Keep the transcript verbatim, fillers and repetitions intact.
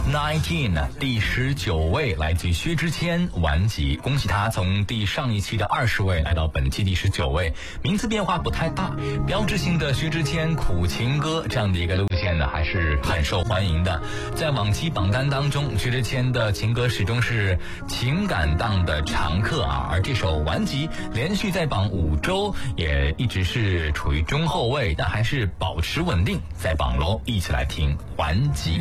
Nineteen 第十九位来自于薛之谦，顽疾，恭喜他从第上一期的二十位来到本期第十九位，名次变化不太大，标志性的薛之谦苦情歌这样的一个路线呢，还是很受欢迎的。在往期榜单当中，薛之谦的情歌始终是情感档的常客啊，而这首顽疾连续在榜五周，也一直是处于中后位，但还是保持稳定在榜楼。一起来听顽疾。